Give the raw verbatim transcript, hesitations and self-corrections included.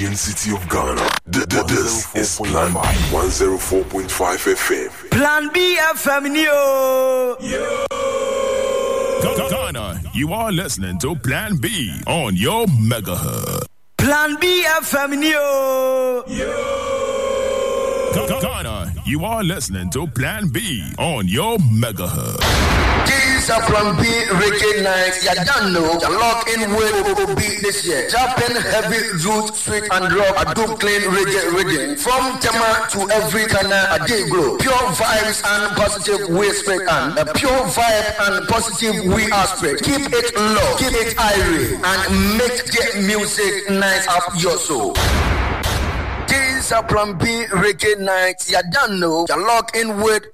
reggae city of Ghana. This is Plan B one oh four point five F M. Plan B F M, yo! Yo! Ghana, you are listening to Plan B on your megahertz. Plan B F M, yo! Yo! Ghana, you are listening to Plan B on your megahertz. This is Plan B Reggae Night. You don't know. You lock in with O B this year. Japan heavy root, sweet and rock. A dope clean reggae rhythm. From Tema to every corner, a day glow. Pure vibes and positive we aspect and a pure vibe and positive we aspect. Keep it low, keep it airy, and make the music nice up your soul. This is Plan B Reggae Night. You don't know. You lock in with